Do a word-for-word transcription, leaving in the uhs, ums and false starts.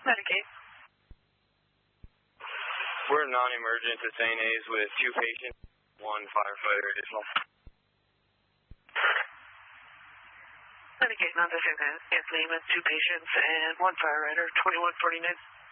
Medicaid. We're non-emergent to Saint A's with two patients, one firefighter additional. Medicaid, non-designated Lehman, two patients and one firefighter, twenty-one forty-nine.